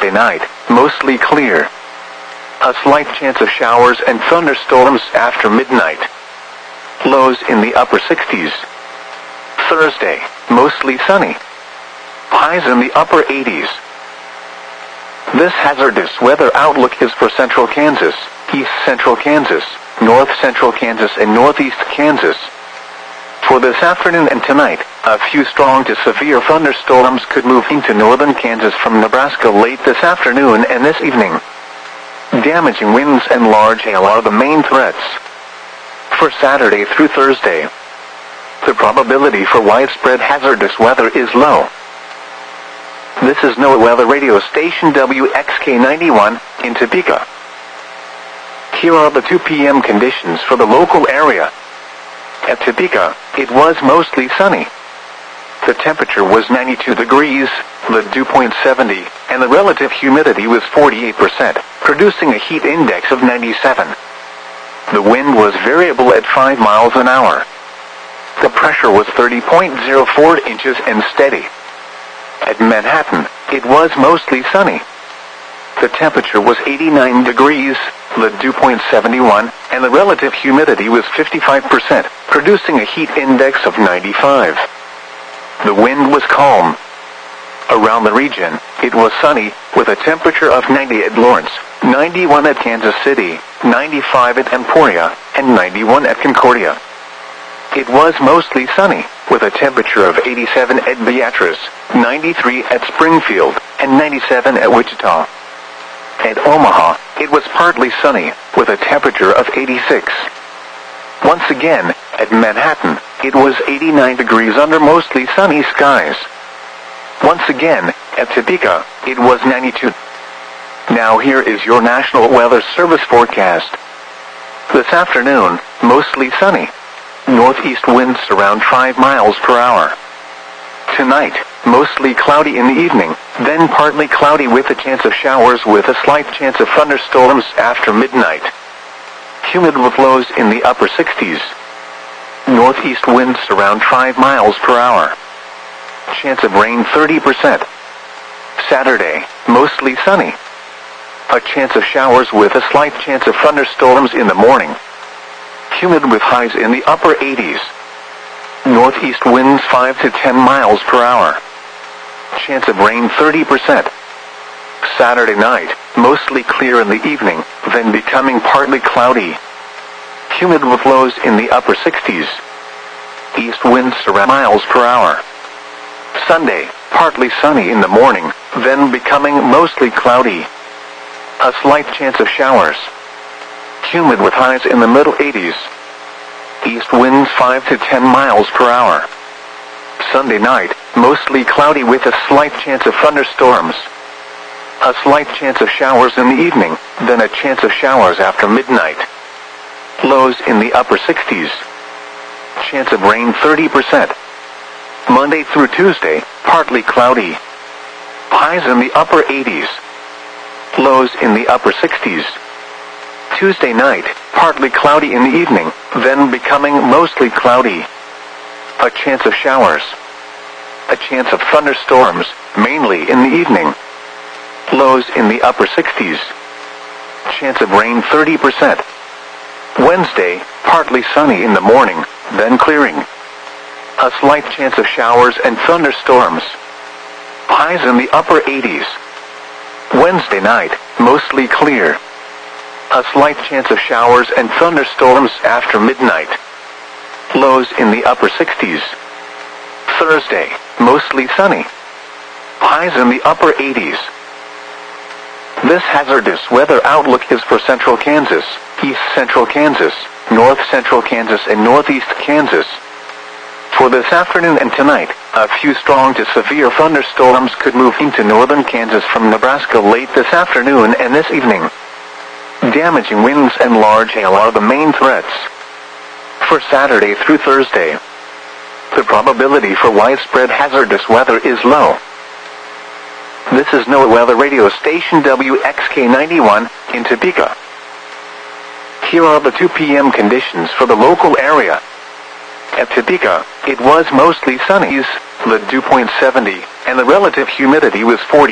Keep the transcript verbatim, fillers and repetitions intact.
Thursday night, mostly clear. A slight chance of showers and thunderstorms after midnight. Lows in the upper sixties. Thursday, mostly sunny. Highs in the upper eighties. This hazardous weather outlook is for central Kansas, east central Kansas, north central Kansas and northeast Kansas. For this afternoon and tonight, a few strong to severe thunderstorms could move into northern Kansas from Nebraska late this afternoon and this evening. Damaging winds and large hail are the main threats. For Saturday through Thursday, the probability for widespread hazardous weather is low. This is NOAA Weather Radio Station W X K ninety-one in Topeka. Here are the two p m conditions for the local area. At Topeka, it was mostly sunny. The temperature was ninety-two degrees, the dew point seventy, and the relative humidity was forty-eight percent, producing a heat index of ninety-seven. The wind was variable at five miles an hour. The pressure was thirty point zero four inches and steady. At Manhattan, it was mostly sunny. The temperature was eighty-nine degrees, the dew point seventy-one, and the relative humidity was fifty-five percent, producing a heat index of ninety-five. The wind was calm. Around the region, it was sunny, with a temperature of ninety at Lawrence, ninety-one at Kansas City, ninety-five at Emporia, and ninety-one at Concordia. It was mostly sunny, with a temperature of eighty-seven at Beatrice, ninety-three at Springfield, and ninety-seven at Wichita. At Omaha, it was partly sunny, with a temperature of eighty-six. Once again, at Manhattan, it was eighty-nine degrees under mostly sunny skies. Once again, at Topeka, it was ninety-two. Now here is your National Weather Service forecast. This afternoon, mostly sunny. Northeast winds around five miles per hour. Tonight, mostly cloudy in the evening, then partly cloudy with a chance of showers with a slight chance of thunderstorms after midnight. Humid with lows in the upper sixties. Northeast winds around five miles per hour. Chance of rain thirty percent. Saturday, mostly sunny. A chance of showers with a slight chance of thunderstorms in the morning. Humid with highs in the upper eighties. Northeast winds five to ten miles per hour. Chance of rain thirty percent. Saturday night, mostly clear in the evening, then becoming partly cloudy. Humid with lows in the upper sixties. East winds around miles per hour. Sunday, partly sunny in the morning, then becoming mostly cloudy. A slight chance of showers. Humid with highs in the middle eighties. East winds five to ten miles per hour. Sunday night, mostly cloudy with a slight chance of thunderstorms. A slight chance of showers in the evening, then a chance of showers after midnight. Lows in the upper sixties. Chance of rain thirty percent. Monday through Tuesday, partly cloudy. Highs in the upper eighties. Lows in the upper sixties. Tuesday night, partly cloudy in the evening, then becoming mostly cloudy. A chance of showers. A chance of thunderstorms, mainly in the evening. Lows in the upper sixties. Chance of rain thirty percent. Wednesday, partly sunny in the morning, then clearing. A slight chance of showers and thunderstorms. Highs in the upper eighties. Wednesday night, mostly clear. A slight chance of showers and thunderstorms after midnight. Lows in the upper sixties. Thursday, mostly sunny. Highs in the upper eighties. This hazardous weather outlook is for central Kansas, east central Kansas, north central Kansas and northeast Kansas. For this afternoon and tonight, a few strong to severe thunderstorms could move into northern Kansas from Nebraska late this afternoon and this evening. Damaging winds and large hail are the main threats. For Saturday through Thursday, the probability for widespread hazardous weather is low. This is NOAA Weather Radio Station W X K ninety-one in Topeka. Here are the two p m conditions for the local area. At Topeka, it was mostly sunny, the dew point seventy, and the relative humidity was forty.